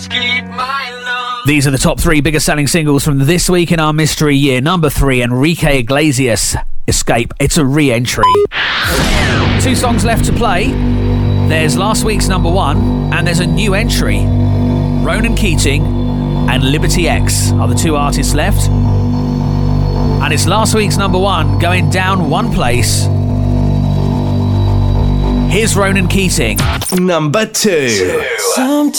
These are the top 3 biggest selling singles from this week in our mystery year. Number 3, Enrique Iglesias, Escape. It's a re-entry. 2 songs left to play. There's last week's number 1, and there's a new entry. Ronan Keating and Liberty X are the 2 artists left. And it's last week's number 1 going down 1 place. Here's Ronan Keating. Number 2. Sometimes